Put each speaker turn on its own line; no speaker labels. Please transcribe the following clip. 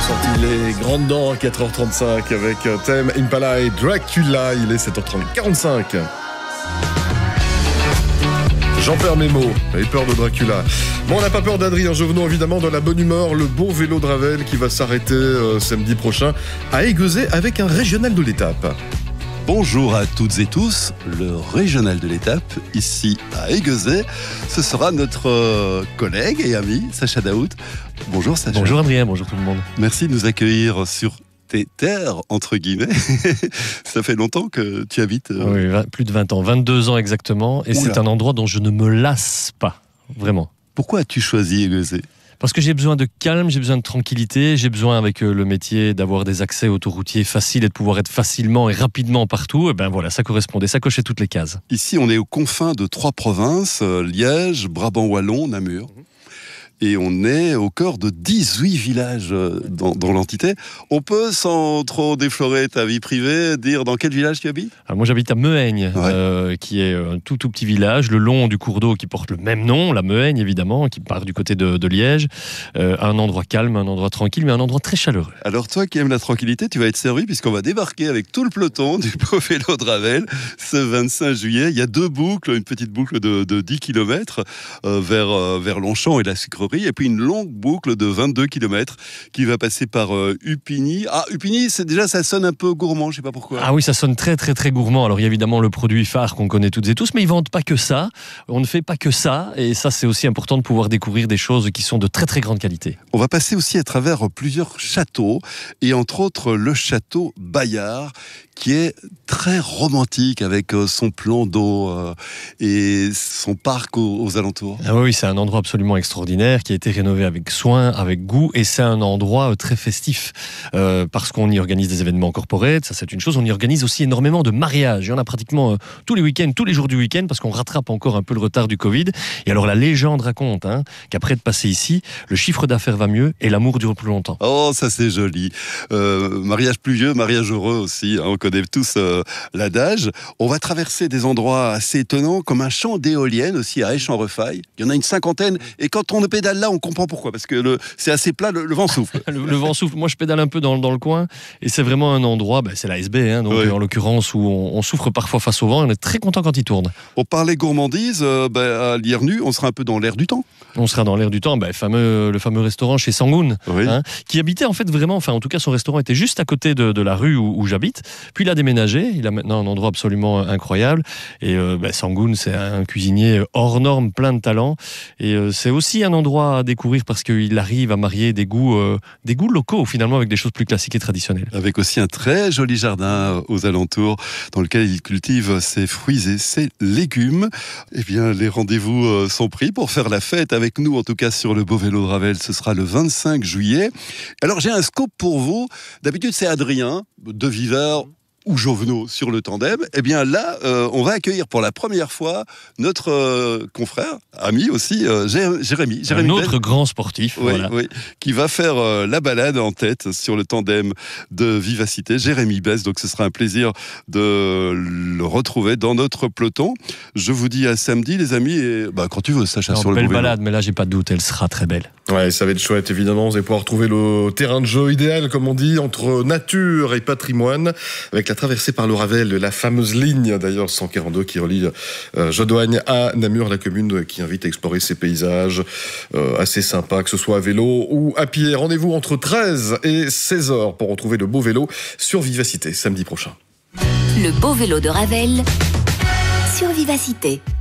sorti les grandes dents à 4h35 avec Tame Impala et Dracula. Il est 7h45. J'en perds mes mots, j'avais peur de Dracula. Bon, on n'a pas peur d'Adrien Jovenot, évidemment, dans la bonne humeur, le beau vélo de Ravel qui va s'arrêter samedi prochain à Aiguezet avec un régional de l'étape.
Bonjour à toutes et tous, le régional de l'étape, ici à Aiguezet. Ce sera notre collègue et ami, Sacha Daoud. Bonjour Sacha.
Bonjour Adrien, bonjour tout le monde.
Merci de nous accueillir sur tes terres, entre guillemets. Ça fait longtemps que tu habites
Oui, plus de 20 ans, 22 ans exactement. Et c'est un endroit dont je ne me lasse pas, vraiment.
Pourquoi as-tu choisi Aiguezet ?
Parce que j'ai besoin de calme, j'ai besoin de tranquillité, j'ai besoin avec le métier d'avoir des accès autoroutiers faciles et de pouvoir être facilement et rapidement partout. Et ben voilà, ça correspondait, ça cochait toutes les cases.
Ici, on est aux confins de 3 provinces, Liège, Brabant Wallon, Namur. Et on est au cœur de 18 villages dans l'entité. On peut, sans trop déflorer ta vie privée, dire dans quel village tu habites ?
Alors moi j'habite à Mehaigne, qui est un tout petit village, le long du cours d'eau qui porte le même nom, la Mehaigne évidemment, qui part du côté de Liège. Un endroit calme, un endroit tranquille, mais un endroit très chaleureux.
Alors toi qui aimes la tranquillité, tu vas être servi puisqu'on va débarquer avec tout le peloton du beau vélo de Ravel ce 25 juillet. Il y a 2 boucles, une petite boucle de 10 km vers Longchamp et la Sucrerie. Et puis une longue boucle de 22 km qui va passer par Upigny. Ah, Upigny, ça sonne un peu gourmand, je sais pas pourquoi.
Ah oui, ça sonne très très très gourmand. Alors il y a évidemment le produit phare qu'on connaît toutes et tous, mais ils vendent pas que ça. On ne fait pas que ça, et ça c'est aussi important de pouvoir découvrir des choses qui sont de très très grande qualité.
On va passer aussi à travers plusieurs châteaux, et entre autres le château Bayard, qui est très romantique avec son plan d'eau et son parc aux alentours.
Ah oui, c'est un endroit absolument extraordinaire qui a été rénové avec soin, avec goût, et c'est un endroit très festif parce qu'on y organise des événements corporate, ça c'est une chose. On y organise aussi énormément de mariages. Il y en a pratiquement tous les week-ends, tous les jours du week-end, parce qu'on rattrape encore un peu le retard du Covid. Et alors la légende raconte qu'après de passer ici, le chiffre d'affaires va mieux et l'amour dure plus longtemps.
Oh, ça c'est joli. Mariage pluvieux, mariage heureux aussi. On connaît tous l'adage. On va traverser des endroits assez étonnants, comme un champ d'éoliennes aussi à Aix-en-Refaille. Il y en a une 50aine, et quand on pédale là, on comprend pourquoi, parce que c'est assez plat, le vent souffle.
le vent souffle. Moi, je pédale un peu dans le coin, et c'est vraiment un endroit, c'est l'ASB, donc en l'occurrence, où on souffre parfois face au vent, et on est très content quand il tourne.
On parlait gourmandise, à l'IRNU, on sera un peu dans l'air du temps.
On sera dans l'air du temps, le fameux restaurant chez Sangoun, qui habitait en fait vraiment, en tout cas son restaurant était juste à côté de la rue où j'habite, puis il a déménagé, il a maintenant un endroit absolument incroyable, et Sangoun c'est un cuisinier hors norme, plein de talent, et c'est aussi un endroit à découvrir parce qu'il arrive à marier des goûts locaux finalement avec des choses plus classiques et traditionnelles.
Avec aussi un très joli jardin aux alentours dans lequel il cultive ses fruits et ses légumes. Eh bien, les rendez-vous sont pris pour faire la fête avec nous, en tout cas sur le beau vélo de Ravel. Ce sera le 25 juillet. Alors, j'ai un scoop pour vous. D'habitude, c'est Adrien de Viveur ou Jovenot sur le tandem. Eh bien là, on va accueillir pour la première fois notre confrère, ami aussi, Jérémy.
Un autre grand sportif.
Oui, qui va faire la balade en tête sur le tandem de Vivacité, Jérémy Besse. Donc ce sera un plaisir de le retrouver dans notre peloton. Je vous dis à samedi, les amis, et quand tu veux, Sacha, sur le
belle
beau vélo.
balade, mais là, j'ai pas de doute, elle sera très belle.
Ouais, ça va être chouette, évidemment. Vous allez pouvoir trouver le terrain de jeu idéal, comme on dit, entre nature et patrimoine, avec la traversée par le Ravel de la fameuse ligne, d'ailleurs 142, qui relie Jodoigne à Namur, la commune qui invite à explorer ces paysages assez sympas, que ce soit à vélo ou à pied. Rendez-vous entre 13 et 16 heures pour retrouver le beau vélo sur Vivacité, samedi prochain.
Le beau vélo de Ravel sur Vivacité.